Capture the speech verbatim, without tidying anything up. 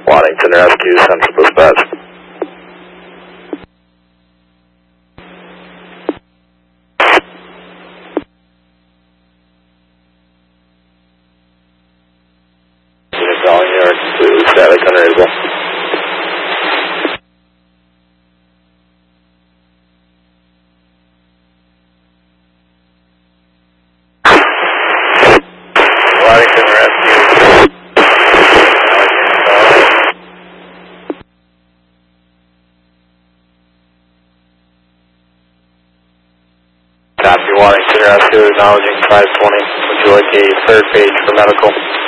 Waddington Rescue, Central Dispatch. Unit calling New York to static unreadable. Waddington Rescue. Copy, Waddington Rescue, acknowledging five twenty. Would you like a third page for medical?